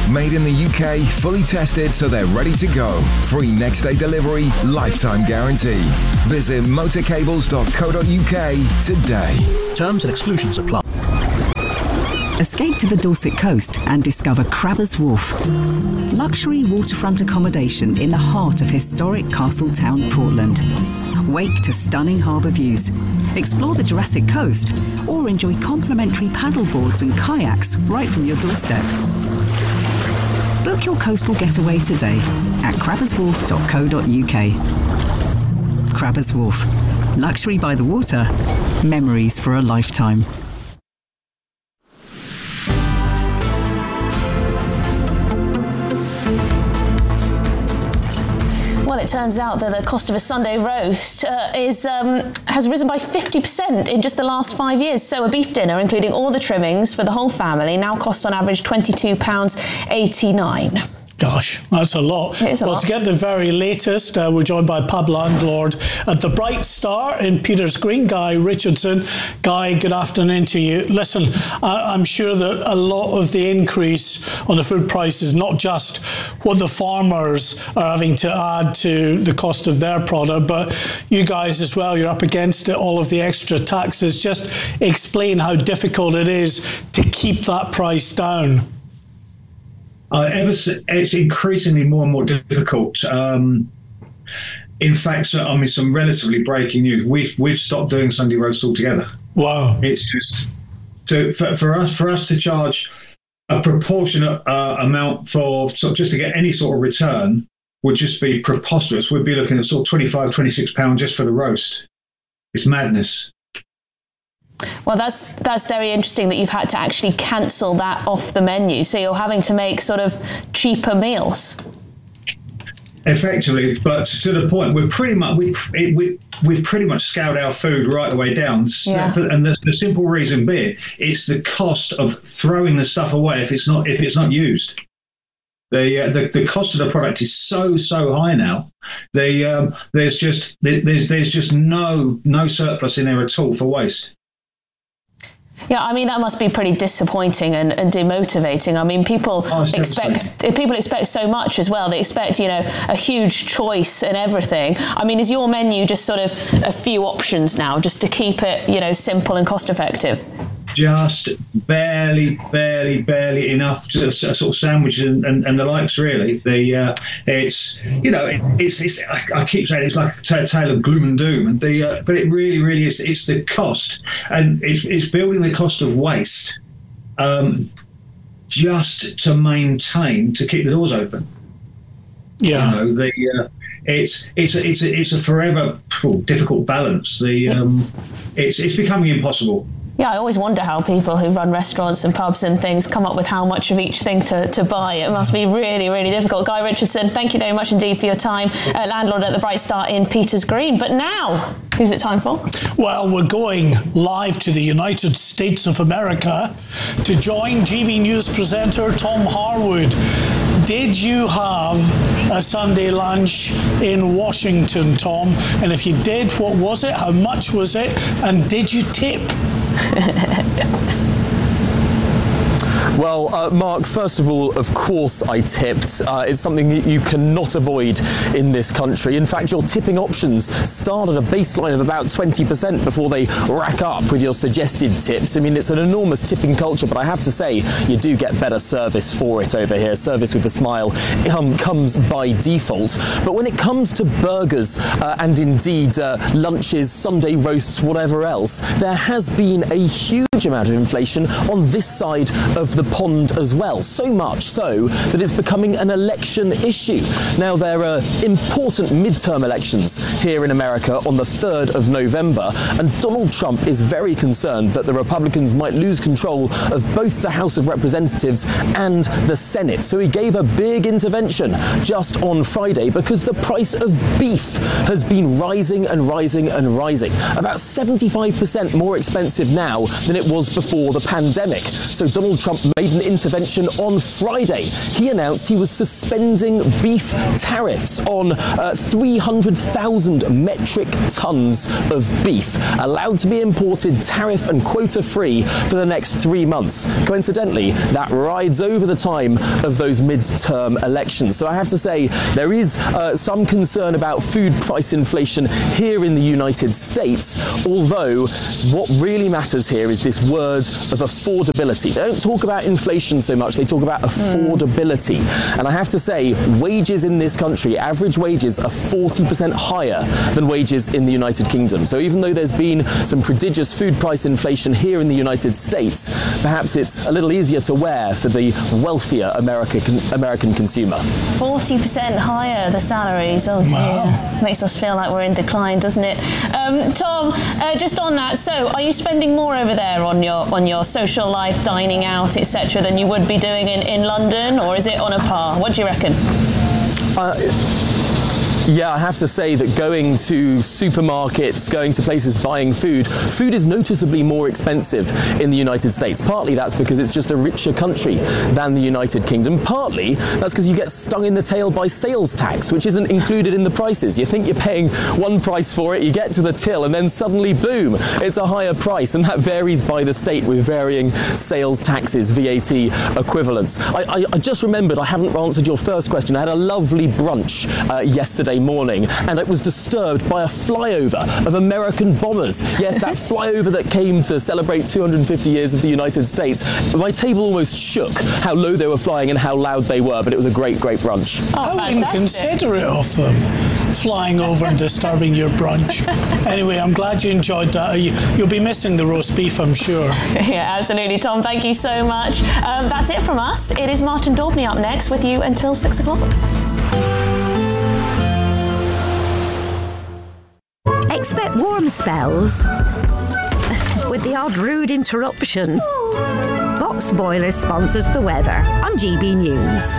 Made in the UK, fully tested so they're ready to go. Free next day delivery, lifetime guarantee. Visit motorcables.co.uk today. Terms and exclusions apply. Escape to the Dorset coast and discover Crabbers Wharf. Luxury waterfront accommodation in the heart of historic Castletown, Portland. Wake to stunning harbour views. Explore the Jurassic Coast or enjoy complimentary paddleboards and kayaks right from your doorstep. Book your coastal getaway today at crabberswharf.co.uk. Crabbers Wharf. Luxury by the water. Memories for a lifetime. Well, it turns out that the cost of a Sunday roast has risen by 50% in just the last 5 years. So a beef dinner, including all the trimmings for the whole family, now costs on average £22.89. Gosh, that's a lot. It is a lot. To get the very latest, we're joined by pub landlord at the Bright Star in Peters Green, Guy Richardson. Guy, good afternoon to you. Listen, I'm sure that a lot of the increase on the food price is not just what the farmers are having to add to the cost of their product, but you guys as well, you're up against it, all of the extra taxes. Just explain how difficult it is to keep that price down. It's increasingly more and more difficult. In fact, some relatively breaking news. We've stopped doing Sunday roasts altogether. Wow! It's just for us to charge a proportionate amount for just to get any sort of return would just be preposterous. We'd be looking at sort of £25, £26 just for the roast. It's madness. Well, that's very interesting that you've had to actually cancel that off the menu. So you're having to make sort of cheaper meals. Effectively, but to the point, we've pretty much scaled our food right the way down. Yeah. And the simple reason being, it's the cost of throwing the stuff away if it's not used. The cost of the product is so high now. There's just no surplus in there at all for waste. Yeah, I mean, that must be pretty disappointing and demotivating. I mean, people expect so much as well. They expect, a huge choice and everything. I mean, is your menu just sort of a few options now, just to keep it, simple and cost effective? Just barely enough to sort of sandwich and the likes. Really, I keep saying it's like a tale of gloom and doom, but it really is. It's the cost, and it's building the cost of waste, just to keep the doors open. Yeah, it's a forever difficult balance. It's becoming impossible. Yeah, I always wonder how people who run restaurants and pubs and things come up with how much of each thing to buy. It must be really, really difficult. Guy Richardson, thank you very much indeed for your time. Landlord at the Bright Star in Peters Green. But now, who's it time for? Well, we're going live to the United States of America to join GB News presenter Tom Harwood. Did you have a Sunday lunch in Washington, Tom? And if you did, what was it? How much was it? And did you tip? Well, Mark, first of all, of course I tipped. It's something that you cannot avoid in this country. In fact, your tipping options start at a baseline of about 20% before they rack up with your suggested tips. I mean, it's an enormous tipping culture, but I have to say, you do get better service for it over here. Service with a smile comes by default. But when it comes to burgers and indeed lunches, Sunday roasts, whatever else, there has been a huge amount of inflation on this side of the pond as well, so much so that it's becoming an election issue. Now, there are important midterm elections here in America on the 3rd of November, and Donald Trump is very concerned that the Republicans might lose control of both the House of Representatives and the Senate. So he gave a big intervention just on Friday because the price of beef has been rising and rising and rising. About 75% more expensive now than it was before the pandemic. So Donald Trump made an intervention on Friday. He announced he was suspending beef tariffs on 300,000 metric tons of beef, allowed to be imported tariff and quota-free for the next 3 months. Coincidentally, that rides over the time of those mid-term elections. So I have to say, there is some concern about food price inflation here in the United States, although what really matters here is this word of affordability. They don't talk about inflation so much, they talk about affordability. And I have to say, wages in this country, average wages are 40% higher than wages in the United Kingdom. So even though there's been some prodigious food price inflation here in the United States, perhaps it's a little easier to wear for the wealthier American consumer. 40% higher, the salaries. Oh dear. Wow. Makes us feel like we're in decline, doesn't it? Tom, just on that, so are you spending more over there on your social life, dining out, etc., than you would be doing in London, or is it on a par? What do you reckon? Yeah, I have to say that going to supermarkets, going to places buying food is noticeably more expensive in the United States. Partly that's because it's just a richer country than the United Kingdom. Partly that's because you get stung in the tail by sales tax, which isn't included in the prices. You think you're paying one price for it, you get to the till, and then suddenly, boom, it's a higher price. And that varies by the state with varying sales taxes, VAT equivalents. I just remembered I haven't answered your first question. I had a lovely brunch yesterday morning, and it was disturbed by a flyover of American bombers. Yes, that flyover that came to celebrate 250 years of the United States. My table almost shook how low they were flying and how loud they were, but it was a great brunch. Oh, how inconsiderate of them, flying over and disturbing your brunch. Anyway, I'm glad you enjoyed that. You'll be missing the roast beef, I'm sure. Yeah, absolutely, Tom. Thank you so much. That's it from us. It is Martin Daubney up next with you until 6 o'clock. Expect warm spells with the odd rude interruption. Box Boilers sponsors the weather on GB News.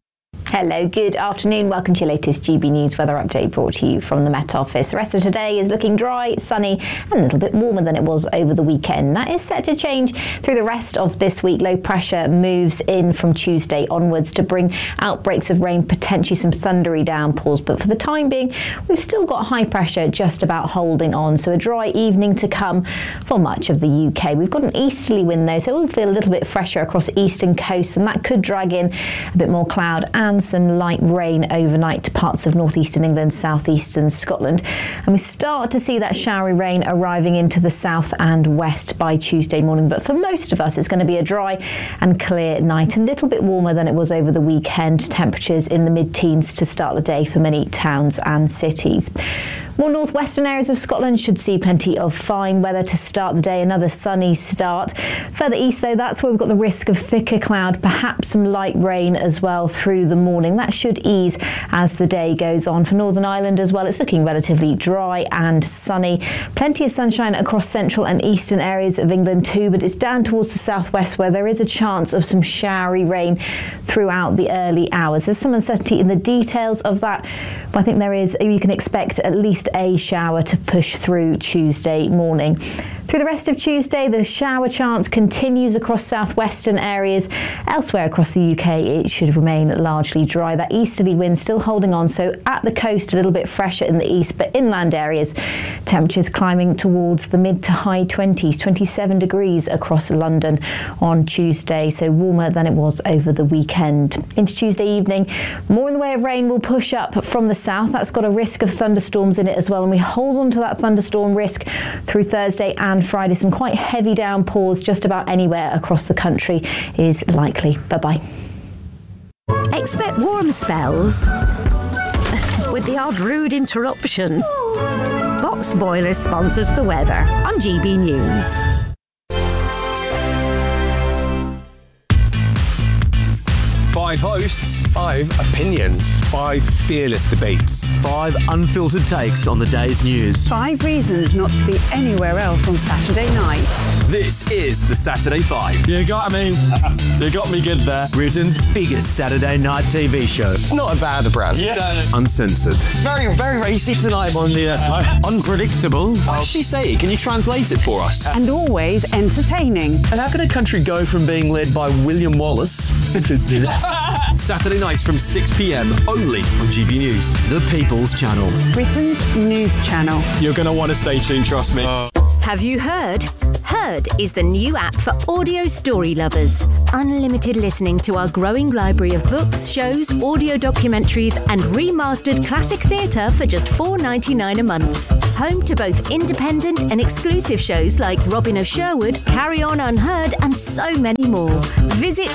Hello, good afternoon. Welcome to your latest GB News weather update brought to you from the Met Office. The rest of today is looking dry, sunny and a little bit warmer than it was over the weekend. That is set to change through the rest of this week. Low pressure moves in from Tuesday onwards to bring outbreaks of rain, potentially some thundery downpours. But for the time being, we've still got high pressure just about holding on. So a dry evening to come for much of the UK. We've got an easterly wind though, so we'll feel a little bit fresher across eastern coasts, and that could drag in a bit more cloud and some light rain overnight to parts of northeastern England, southeastern Scotland. And we start to see that showery rain arriving into the south and west by Tuesday morning. But for most of us, it's going to be a dry and clear night, and a little bit warmer than it was over the weekend. Temperatures in the mid-teens to start the day for many towns and cities. More northwestern areas of Scotland should see plenty of fine weather to start the day, another sunny start. Further east though, that's where we've got the risk of thicker cloud, perhaps some light rain as well through the morning. That should ease as the day goes on. For Northern Ireland as well, it's looking relatively dry and sunny. Plenty of sunshine across central and eastern areas of England too, but it's down towards the southwest where there is a chance of some showery rain throughout the early hours. There's some uncertainty in the details of that, but I think you can expect at least a shower to push through Tuesday morning. Through the rest of Tuesday, the shower chance continues across southwestern areas. Elsewhere across the UK, it should remain largely dry. That easterly wind still holding on, so at the coast a little bit fresher in the east, but inland areas, temperatures climbing towards the mid to high 20s, 27 degrees across London on Tuesday, so warmer than it was over the weekend. Into Tuesday evening, more in the way of rain will push up from the south. That's got a risk of thunderstorms in it as well, and we hold on to that thunderstorm risk through Thursday and Friday. Some quite heavy downpours just about anywhere across the country is likely. Bye-bye. Expect warm spells with the odd rude interruption. Box Boilers sponsors the weather on GB News. 5 hosts, 5 opinions, 5 fearless debates, 5 unfiltered takes on the day's news. 5 reasons not to be anywhere else on Saturday night. This is the Saturday 5. You got me. You got me good there. Britain's biggest Saturday night TV show. It's not a bad brand. Yeah. Uncensored. Very, very racy tonight. On the unpredictable. What does she say? Can you translate it for us? And always entertaining. And how can a country go from being led by William Wallace Saturday nights from 6 p.m. only on GB News, the People's Channel. Britain's news channel. You're going to want to stay tuned, trust me. Have you heard? Heard is the new app for audio story lovers. Unlimited listening to our growing library of books, shows, audio documentaries and remastered classic theatre for just $4.99 a month. Home to both independent and exclusive shows like Robin of Sherwood, Carry On Unheard and so many more. Visit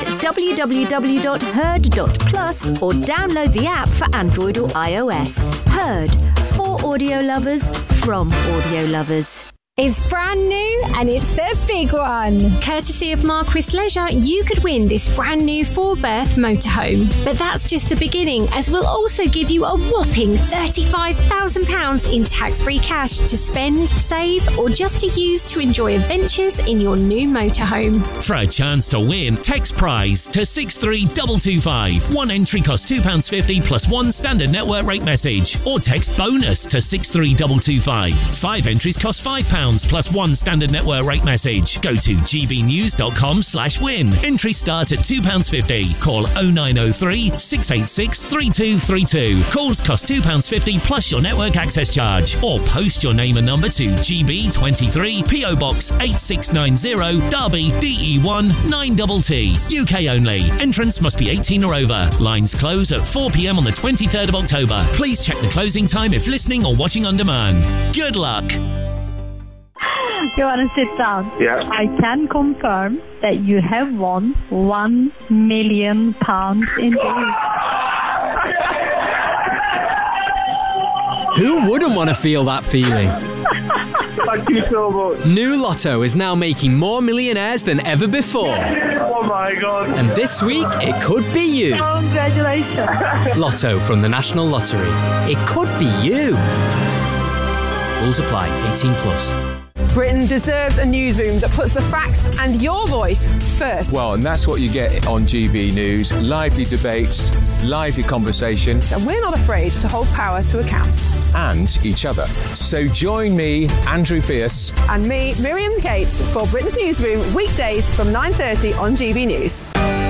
www.heard.plus or download the app for Android or iOS. Heard. For audio lovers, from audio lovers. It's brand new and it's the big one. Courtesy of Marquis Leisure, you could win this brand new 4-berth motorhome. But that's just the beginning, as we'll also give you a whopping £35,000 in tax-free cash to spend, save or just to use to enjoy adventures in your new motorhome. For a chance to win, text prize to 63225. One entry costs £2.50 plus one standard network rate message. Or text bonus to 63225. 5 entries cost £5 plus one standard network rate message. Go to gbnews.com/win. Entries start at £2.50. Call 0903 686 3232. Calls cost £2.50 plus your network access charge. Or post your name and number to GB23 PO Box 8690 Derby DE1 9TT. UK only. Entrance must be 18 or over. Lines close at 4 p.m. on the 23rd of October. Please check the closing time if listening or watching on demand. Good luck. You want to sit down? Yeah. I can confirm that you have won £1 million in days. Who wouldn't want to feel that feeling? Thank you so much. New Lotto is now making more millionaires than ever before. Oh my God. And this week, it could be you. Congratulations. Lotto from the National Lottery. It could be you. Rules apply. 18 plus. Britain deserves a newsroom that puts the facts and your voice first. Well, and that's what you get on GB News. Lively debates, lively conversation. And we're not afraid to hold power to account. And each other. So join me, Andrew Pierce. And me, Miriam Cates, for Britain's Newsroom, weekdays from 9:30 on GB News.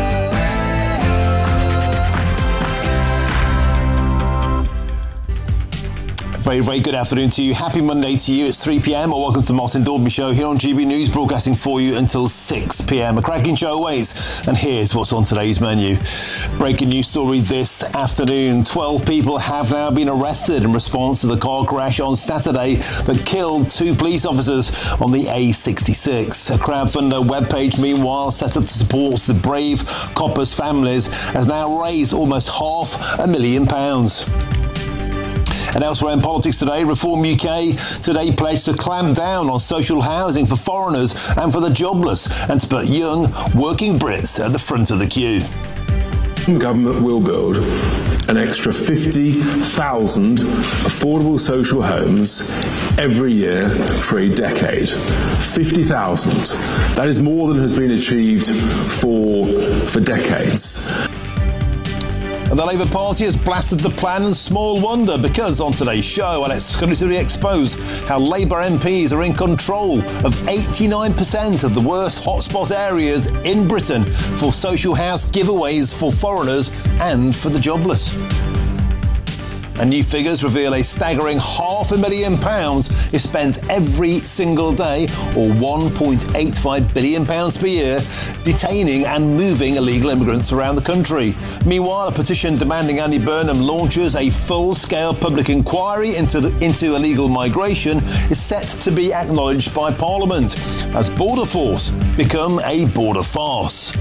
Very, very good afternoon to you. Happy Monday to you. It's 3 p.m. Welcome to the Martin Dalby Show here on GB News, broadcasting for you until 6 p.m. A cracking show awaits. And here's what's on today's menu. Breaking news story this afternoon. 12 people have now been arrested in response to the car crash on Saturday that killed 2 police officers on the A66. A crowdfunder webpage, meanwhile, set up to support the brave coppers' families, has now raised almost £500,000. And elsewhere in politics today, Reform UK today pledged to clamp down on social housing for foreigners and for the jobless, and to put young, working Brits at the front of the queue. Government will build an extra 50,000 affordable social homes every year for a decade. 50,000. That is more than has been achieved for decades. And the Labour Party has blasted the plan, and small wonder, because on today's show I'll exclusively expose how Labour MPs are in control of 89% of the worst hotspot areas in Britain for social house giveaways for foreigners and for the jobless. And new figures reveal a staggering £500,000 is spent every single day, or £1.85 billion per year, detaining and moving illegal immigrants around the country. Meanwhile, a petition demanding Andy Burnham launches a full-scale public inquiry into illegal migration is set to be acknowledged by Parliament, as Border Force become a border farce.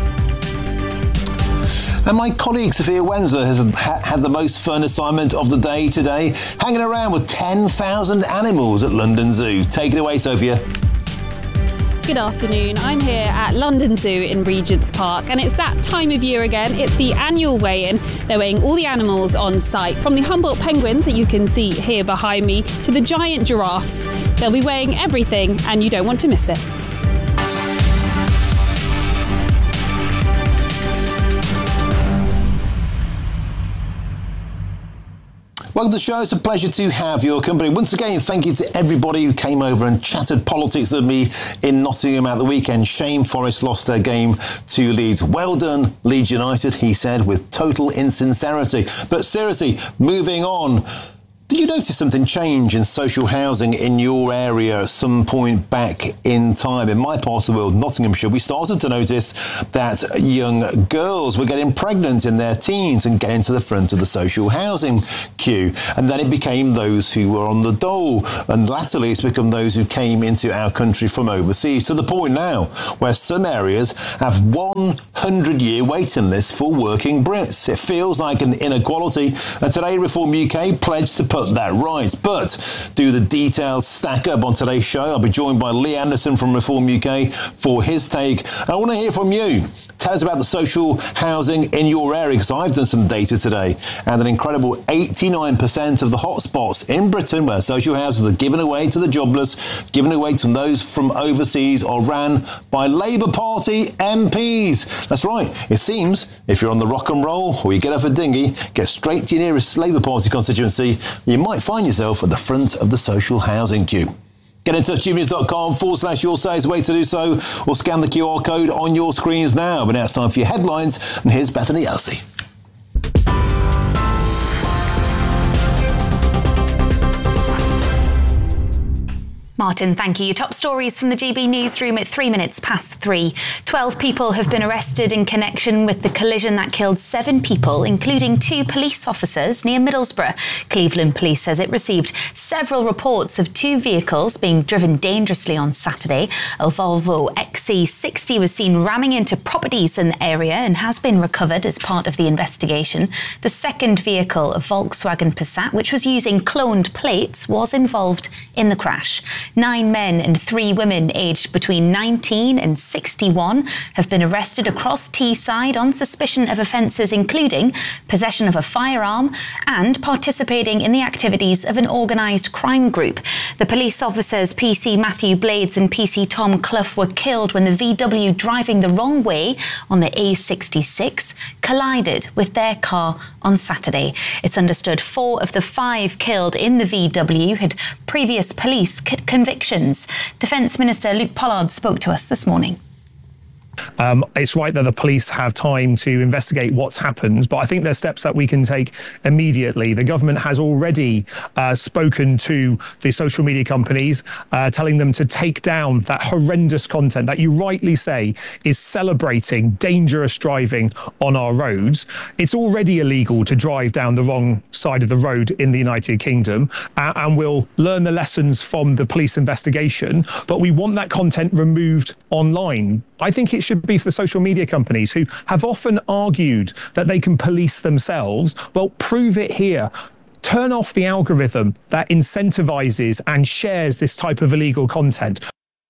And my colleague Sophia Wenzer has had the most fun assignment of the day today, hanging around with 10,000 animals at London Zoo. Take it away, Sophia. Good afternoon. I'm here at London Zoo in Regent's Park, and it's that time of year again. It's the annual weigh-in. They're weighing all the animals on site, from the Humboldt penguins that you can see here behind me to the giant giraffes. They'll be weighing everything, and you don't want to miss it. Welcome to the show. It's a pleasure to have your company. Once again, thank you to everybody who came over and chatted politics with me in Nottingham at the weekend. Shame Forest lost their game to Leeds. Well done, Leeds United, he said, with total insincerity. But seriously, moving on. Did you notice something change in social housing in your area at some point back in time? In my part of the world, Nottinghamshire, we started to notice that young girls were getting pregnant in their teens and getting to the front of the social housing queue. And then it became those who were on the dole. And latterly, it's become those who came into our country from overseas, to the point now where some areas have 100-year waiting lists for working Brits. It feels like an inequality. And today, Reform UK pledged to put that right. But do the details stack up? On today's show, I'll be joined by Lee Anderson from Reform UK for his take. And I want to hear from you. Tell us about the social housing in your area, because I've done some data today, and an incredible 89% of the hotspots in Britain where social houses are given away to the jobless, given away to those from overseas, are ran by Labour Party MPs. That's right. It seems if you're on the rock and roll or you get off a dinghy, get straight to your nearest Labour Party constituency, you might find yourself at the front of the social housing queue. Get in touch, gbnews.com/your say is the way to do so, or scan the QR code on your screens now. But now it's time for your headlines, and here's Bethany Elsey. Martin, thank you. Your top stories from the GB newsroom at 3:03. 12 people have been arrested in connection with the collision that killed 7 people, including 2 police officers near Middlesbrough. Cleveland Police says it received several reports of 2 vehicles being driven dangerously on Saturday. A Volvo XC60 was seen ramming into properties in the area and has been recovered as part of the investigation. The second vehicle, a Volkswagen Passat, which was using cloned plates, was involved in the crash. 9 men and 3 women aged between 19 and 61 have been arrested across Teesside on suspicion of offences including possession of a firearm and participating in the activities of an organised crime group. The police officers PC Matthew Blades and PC Tom Clough were killed when the VW driving the wrong way on the A66 collided with their car on Saturday. It's understood 4 of the 5 killed in the VW had previous police convictions. Defence Minister Luke Pollard spoke to us this morning. It's right that the police have time to investigate what's happened, but I think there's steps that we can take immediately. The government has already spoken to the social media companies, telling them to take down that horrendous content that you rightly say is celebrating dangerous driving on our roads. It's already illegal to drive down the wrong side of the road in the United Kingdom, and we'll learn the lessons from the police investigation, but we want that content removed online. I think it should be for the social media companies who have often argued that they can police themselves. Well, prove it here. Turn off the algorithm that incentivizes and shares this type of illegal content.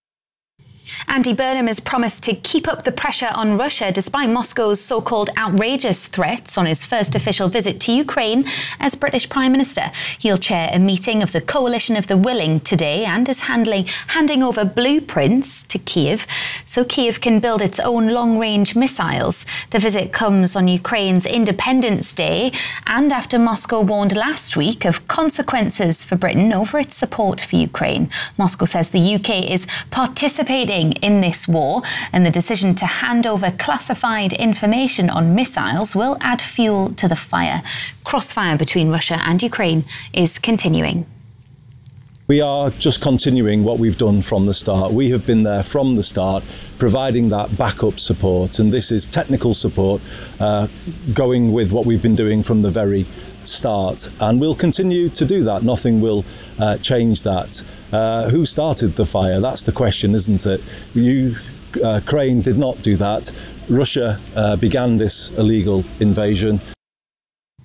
Andy Burnham has promised to keep up the pressure on Russia despite Moscow's so-called outrageous threats on his first official visit to Ukraine as British Prime Minister. He'll chair a meeting of the Coalition of the Willing today and is handing over blueprints to Kyiv so Kyiv can build its own long-range missiles. The visit comes on Ukraine's Independence Day and after Moscow warned last week of consequences for Britain over its support for Ukraine. Moscow says the UK is participating in this war, and the decision to hand over classified information on missiles will add fuel to the fire. Crossfire between Russia and Ukraine is continuing. We are just continuing what we've done from the start. We have been there from the start, providing that backup support, and this is technical support, going with what we've been doing from the very start, and we'll continue to do that. Nothing will change that. Who started the fire? That's the question, isn't it? Ukraine did not do that. Russia began this illegal invasion.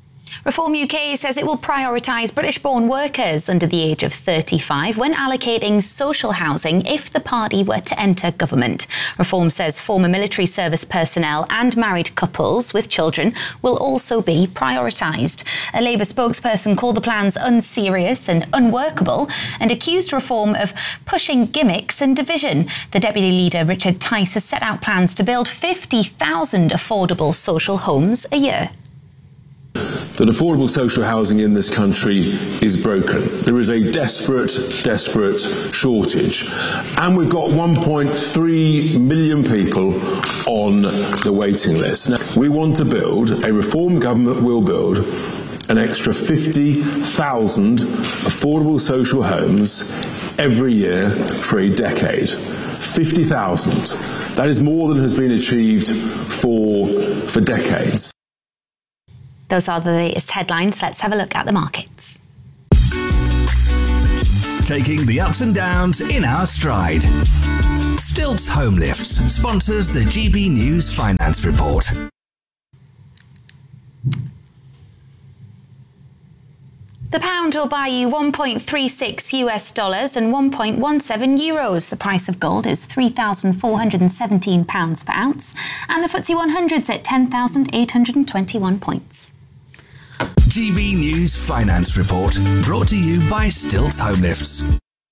Reform UK says it will prioritise British-born workers under the age of 35 when allocating social housing if the party were to enter government. Reform says former military service personnel and married couples with children will also be prioritised. A Labour spokesperson called the plans unserious and unworkable and accused Reform of pushing gimmicks and division. The Deputy Leader, Richard Tice, has set out plans to build 50,000 affordable social homes a year. That affordable social housing in this country is broken. There is a desperate shortage. And we've got 1.3 million people on the waiting list. Now, we want to build, a Reform government will build, an extra 50,000 affordable social homes every year for a decade. 50,000. That is more than has been achieved for decades. Those are the latest headlines. Let's have a look at the markets. Taking the ups and downs in our stride. Stilts Home Lifts sponsors the GB News Finance Report. The pound will buy you $1.36 and 1.17 euros. The price of gold is £3,417 per ounce, and the FTSE 100's at 10,821 points. GB News Finance Report, brought to you by Stilts Home Lifts.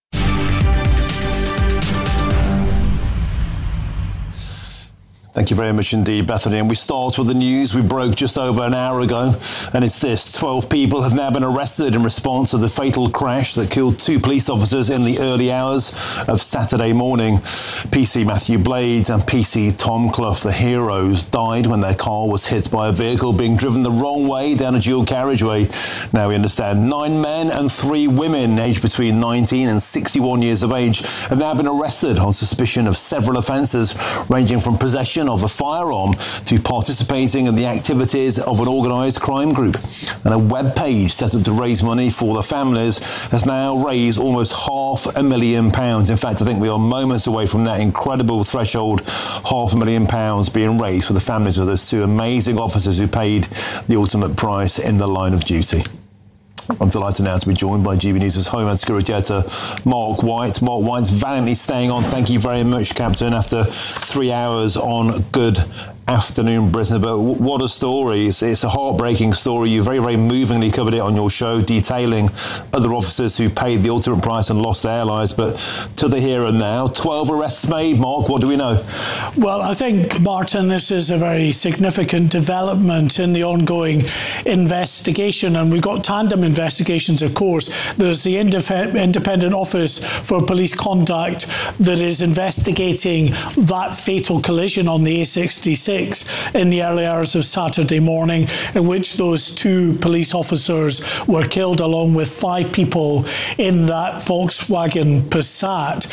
Thank you very much indeed, Bethany. And we start with the news we broke just over an hour ago. And it's this: 12 people have now been arrested in response to the fatal crash that killed 2 police officers in the early hours of Saturday morning. PC Matthew Blades and PC Tom Clough, the heroes, died when their car was hit by a vehicle being driven the wrong way down a dual carriageway. Now we understand 9 men and 3 women aged between 19 and 61 years of age have now been arrested on suspicion of several offences ranging from possession of a firearm to participating in the activities of an organised crime group. And a web page set up to raise money for the families has now raised almost £500,000. In fact, I think we are moments away from that incredible threshold, £500,000 being raised for the families of those 2 amazing officers who paid the ultimate price in the line of duty. I'm delighted now to be joined by GB News' Homeland Security Editor, Mark White. Mark White's valiantly staying on. Thank you very much, Captain, after 3 hours on Good Afternoon Britain. But what a story. It's a heartbreaking story. You very, very movingly covered it on your show, detailing other officers who paid the ultimate price and lost their lives. But to the here and now, 12 arrests made. Mark, what do we know? Well, I think, Martin, this is a very significant development in the ongoing investigation. And we've got tandem investigations, of course. There's the Independent Office for Police Conduct that is investigating that fatal collision on the A66 in the early hours of Saturday morning, in which those 2 police officers were killed along with 5 people in that Volkswagen Passat.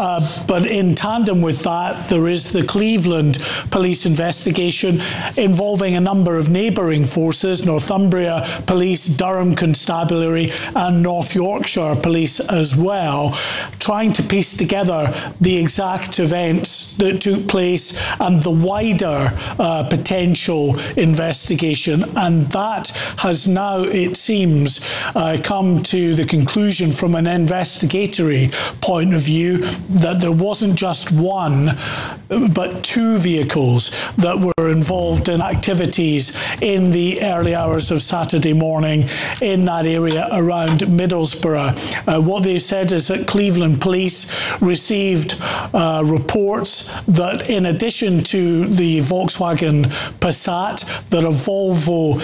But in tandem with that, there is the Cleveland police investigation involving a number of neighbouring forces, Northumbria Police, Durham Constabulary and North Yorkshire Police as well, trying to piece together the exact events that took place and the wider potential investigation. And that has now, it seems, come to the conclusion from an investigatory point of view that there wasn't just 1 but 2 vehicles that were involved in activities in the early hours of Saturday morning in that area around Middlesbrough. What they said is that Cleveland Police received reports that in addition to the Volkswagen Passat, that a Volvo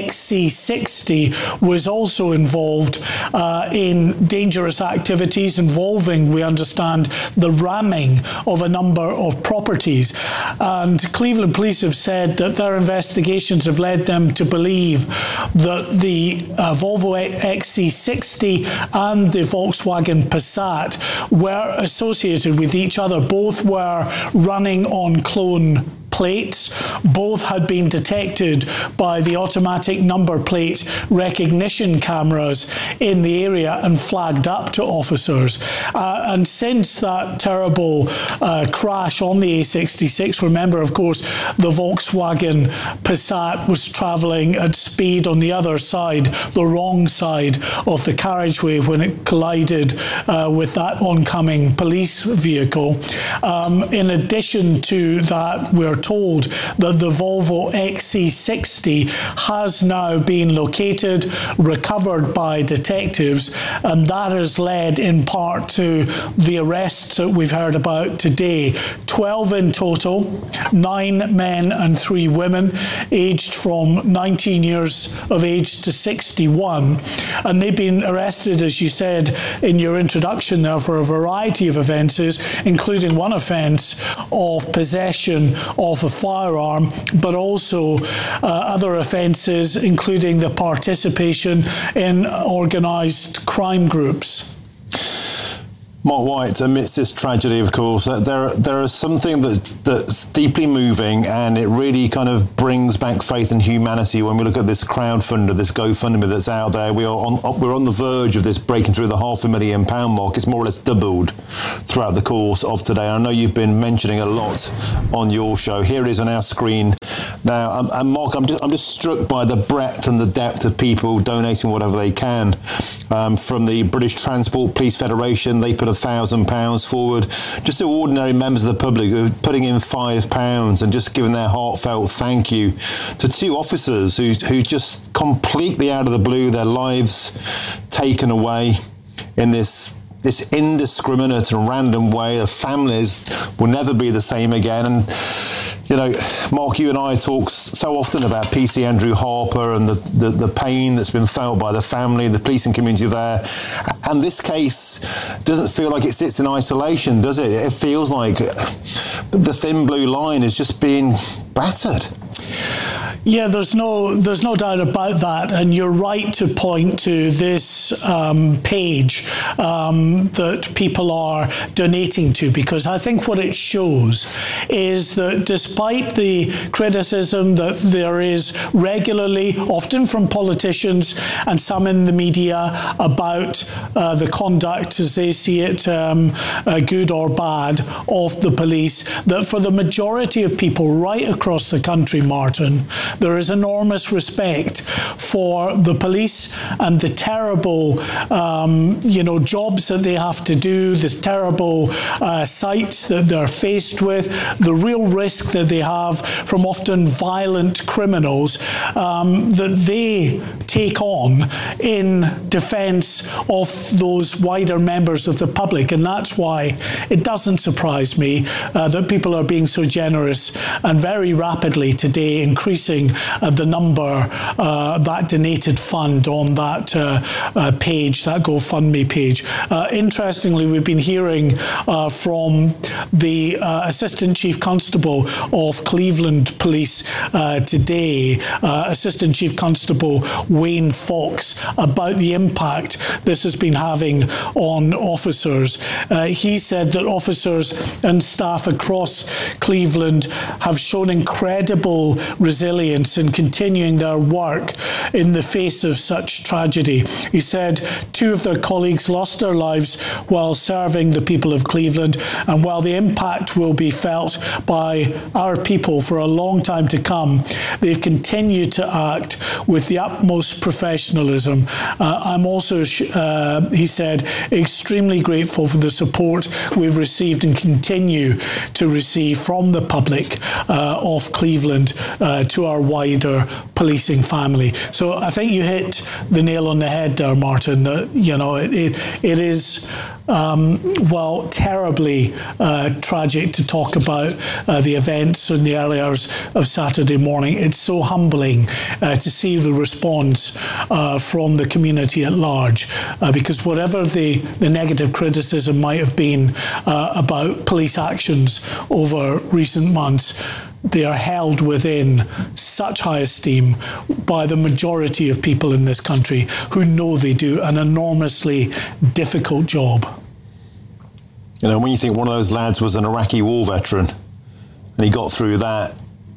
XC60 was also involved in dangerous activities involving, we understand, the ramming of a number of properties. And Cleveland Police have said that their investigations have led them to believe that the Volvo XC60 and the Volkswagen Passat were associated with each other. Both were running on clone plates. Both had been detected by the automatic number plate recognition cameras in the area and flagged up to officers. And since that terrible crash on the A66, remember, of course, the Volkswagen Passat was travelling at speed on the other side, the wrong side of the carriageway, when it collided with that oncoming police vehicle. In addition to that, we're told that the Volvo XC60 has now been located, recovered by detectives, and that has led in part to the arrests that we've heard about today. 12 in total, 9 men and 3 women, aged from 19 years of age to 61. And they've been arrested, as you said in your introduction there, for a variety of offences, including one offence of possession of a firearm, but also other offences, including the participation in organised crime groups. Mark White, amidst this tragedy, of course, there is something that's deeply moving, and it really kind of brings back faith in humanity when we look at this crowdfunder, this GoFundMe that's out there. We're on the verge of this breaking through the £500,000 mark. It's more or less doubled throughout the course of today. I know you've been mentioning a lot on your show. Here it is on our screen now. And Mark, I'm just struck by the breadth and the depth of people donating whatever they can. From the British Transport Police Federation, they put £1,000 forward. Just the ordinary members of the public who are putting in £5 and just giving their heartfelt thank you to 2 officers who just completely out of the blue, their lives taken away in this indiscriminate and random way. The families will never be the same again. And you know, Mark, you and I talk so often about PC Andrew Harper and the pain that's been felt by the family, the policing community there. And this case doesn't feel like it sits in isolation, does it? It feels like the thin blue line is just being battered. Yeah, there's no doubt about that, and you're right to point to this page that people are donating to, because I think what it shows is that despite the criticism that there is regularly, often from politicians and some in the media, about the conduct as they see it, good or bad, of the police, that for the majority of people right across the country, Martin, there is enormous respect for the police and the terrible, jobs that they have to do, the terrible sights that they're faced with, the real risk that they have from often violent criminals that they take on in defence of those wider members of the public. And that's why it doesn't surprise me that people are being so generous and very rapidly today increasing the number, that donated fund on that page, that GoFundMe page. Interestingly, we've been hearing from the Assistant Chief Constable of Cleveland Police today, Assistant Chief Constable Wayne Fox, about the impact this has been having on officers. He said that officers and staff across Cleveland have shown incredible resilience in continuing their work in the face of such tragedy. He said 2 of their colleagues lost their lives while serving the people of Cleveland, and while the impact will be felt by our people for a long time to come, they've continued to act with the utmost professionalism. I'm also, he said, extremely grateful for the support we've received and continue to receive from the public of Cleveland to our wider policing family. So I think you hit the nail on the head there, Martin, that, it is terribly tragic to talk about the events in the early hours of Saturday morning. It's so humbling to see the response from the community at large, because whatever the negative criticism might have been about police actions over recent months, they are held within such high esteem by the majority of people in this country who know they do an enormously difficult job. You know, when you think one of those lads was an Iraqi war veteran and he got through that,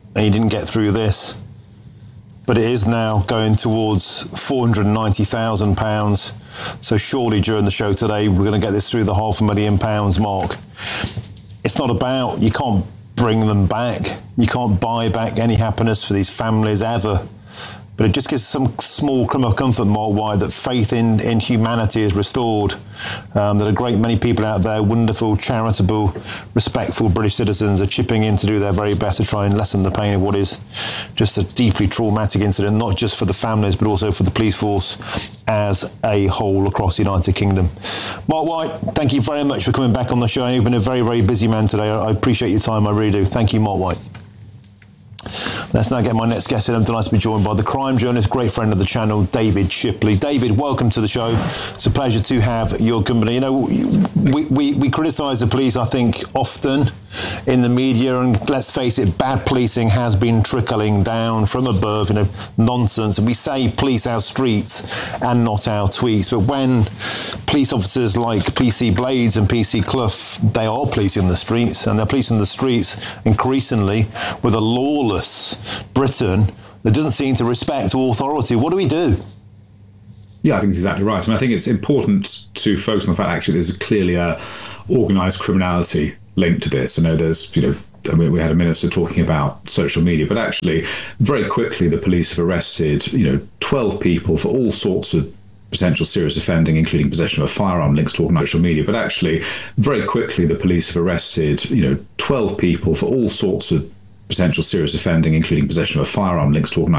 and you didn't get through this. But it is now going towards £490,000. So surely during the show today, we're going to get this through the £500,000 mark. It's not about, you can't bring them back. You can't buy back any happiness for these families ever. But it just gives some small crumb of comfort, Mark White, that faith in humanity is restored. That a great many people out there, wonderful, charitable, respectful British citizens, are chipping in to do their very best to try and lessen the pain of what is just a deeply traumatic incident, not just for the families, but also for the police force as a whole across the United Kingdom. Mark White, thank you very much for coming back on the show. You've been a very, very busy man today. I appreciate your time, I really do. Thank you, Mark White. Let's now get my next guest in. I'm delighted to be joined by the crime journalist, great friend of the channel, David Shipley. David, welcome to the show. It's a pleasure to have your company. You know, we criticise the police, I think, often in the media, and let's face it, bad policing has been trickling down from above, nonsense. And we say police our streets and not our tweets. But when police officers like PC Blades and PC Clough, they are policing the streets, and they're policing the streets increasingly with a lawless Britain that doesn't seem to respect authority. What do we do? Yeah, I think that's exactly right. I think it's important to focus on the fact actually there's clearly a organised criminality linked to this. I know there's, we had a minister talking about social media, but actually very quickly the police have arrested, 12 people for all sorts of potential serious offending, including possession of a firearm links to organised social media. But actually very quickly the police have arrested, 12 people for all sorts of potential serious offending, including possession of a firearm links to organised